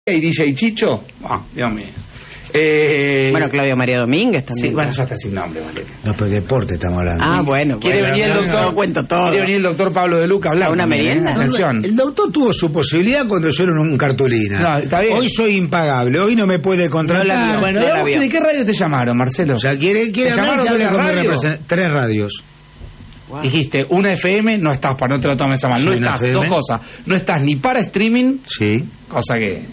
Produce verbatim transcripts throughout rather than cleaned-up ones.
y D J Chicho. Ah, Dios mío. Eh, bueno, Claudio María Domínguez también. Sí, bueno, ya está sin nombre, Valeria. No, pero deporte estamos hablando. Ah, bueno. Quiere bueno, venir el doctor. No, no, cuento todo. Quiere venir el doctor Pablo de Luca a hablar. ¿A una también, merienda? ¿eh? Atención. El doctor tuvo su posibilidad cuando yo era un cartulina. No, está bien. Hoy soy impagable, hoy no me puede contratar. No la vio. Bueno, No la ¿de, vio. ¿de qué radio te llamaron, Marcelo? O sea, quiere, quiere ¿Te hablar, llamaron que de hable una con mi radio? represent- Tres radios. Wow. Dijiste, una F M, no estás para, no te lo tomes a mal. No Sí, una estás, F M. dos cosas. No estás ni para streaming, Sí. cosa que...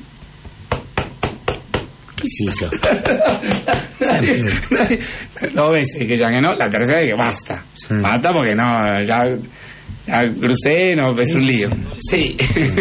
¿Qué es eso? Nadie- nadie- Dos veces que ya que no, la tercera es que basta. Sí. Basta porque no, ya, ya crucé, no, es un lío. Sí.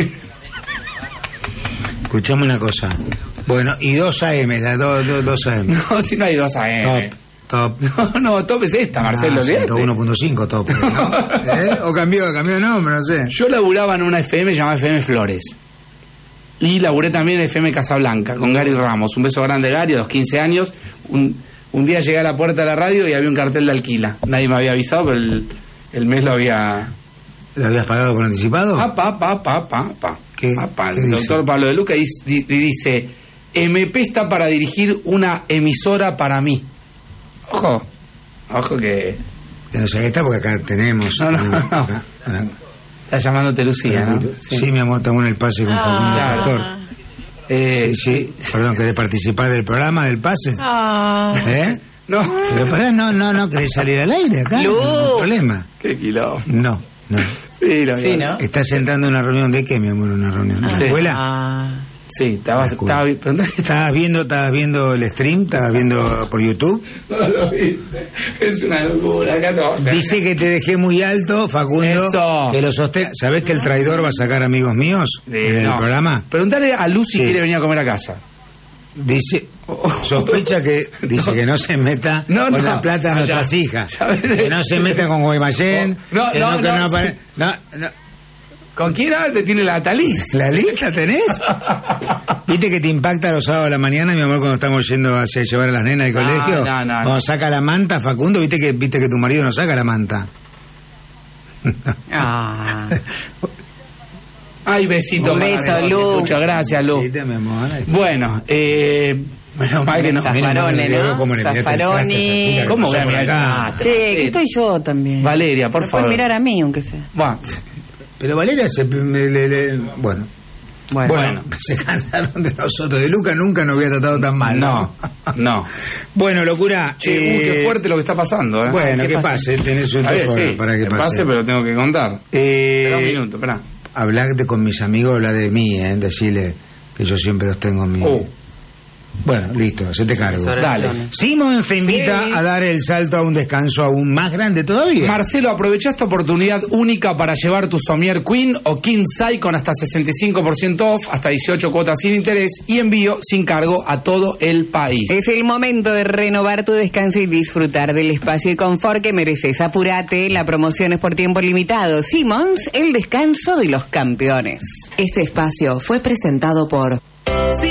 Escuchame una cosa. Bueno, y dos A M, las dos, dos, dos A M. No, si no hay dos A M. Top, top. No, no, top es esta, Marcelo. Ah, olvídate. ciento uno punto cinco top. ¿No? ¿Eh? O cambió, cambió de nombre, no sé. Yo laburaba en una F M llamada F M Flores. Y laburé también en F M Casablanca, con Gary Ramos. Un beso grande, Gary, a los quince años. Un, un día llegué a la puerta de la radio y había un cartel de alquila. Nadie me había avisado, pero el, el mes lo había... ¿Lo habías pagado con anticipado? Pa, pa, pa, pa, pa, pa. ¿Qué? Pa, pa. ¿Qué El dice? doctor Pablo de Luca dice, di- dice, M P está para dirigir una emisora para mí. Ojo, ojo que... Que no sé qué está, porque acá tenemos. No, no, no. Acá, acá. Está llamándote Lucía, ¿no? Sí, mi amor, estamos en el pase con Facundo Claro. Pastor. Eh, Sí, sí. Perdón, ¿querés participar del programa, del pase? Ah. ¿Eh? No. Pero pará, no, no, no, ¿querés salir al aire acá? Lu. No hay problema. Qué quilombo. No, no. Sí, lo Sí, ¿no? ¿Estás entrando en una reunión de qué, mi amor? ¿Una reunión? ¿De la Sí. escuela? Ah. Sí, estabas, La escuela. estaba bien. Preguntaste si ¿Estabas viendo, estabas viendo el stream? ¿Estabas viendo por YouTube? no lo viste. Es una locura. Acá no. Dice que te dejé muy alto, Facundo. Eso. Que lo sostén. ¿Sabés que el traidor va a sacar amigos míos Sí, en el no. programa? Preguntale a Lucy si Sí. quiere venir a comer a casa. Dice, sospecha que dice No. que no se meta No, con no. la plata de No, nuestras ya. hijas. Ya veré. Que no se meta con Guaymallén. No, que no, no, que no, no, apare- sí. no, no. ¿Con quién ahora te tiene la taliz? ¿La lista tenés? ¿Viste que te impacta los sábados a la mañana, mi amor, cuando estamos yendo hacia llevar a las nenas al No, colegio? no, no, Cuando no. saca la manta, Facundo, ¿viste que viste que tu marido no saca la manta? Ah. Ay, besito. Un beso, madre, Lu. Muchas gracias, Lu. Sí, te, mi amor. Ay. Bueno, eh... Menos mal que no. Zaffaroni, Mira, ¿no? cómo le miraste el Zaffaroni. traste a esa chica que ¿Cómo pasó voy a por mirar acá. el traste? Che, que estoy yo también. Valeria, por Me favor. pueden mirar a mí, aunque sea. Bueno, Pero Valeria se... le- le- le- bueno. Bueno. Bueno, se cansaron de nosotros. De Luca nunca nos había tratado tan mal. no, no. Bueno, locura. Che, uy, eh, qué fuerte lo que está pasando, ¿eh? Bueno, ¿Qué que pasa? pase. Tenés un A ver, dos horas sí, para que que pase. pero tengo que contar. Eh, Espera un minuto, espera. Hablarte con mis amigos, habla de mí, ¿eh? Decirle que yo siempre los tengo en mi... Oh. Bueno, listo, se te cargo. Dale. Simón te invita Sí. a dar el salto a un descanso aún más grande todavía. Marcelo, aprovecha esta oportunidad única para llevar tu Somier Queen o King Size con hasta sesenta y cinco por ciento off, hasta dieciocho cuotas sin interés y envío sin cargo a todo el país. Es el momento de renovar tu descanso y disfrutar del espacio y confort que mereces. Apúrate, la promoción es por tiempo limitado. Simmons, el descanso de los campeones. Este espacio fue presentado por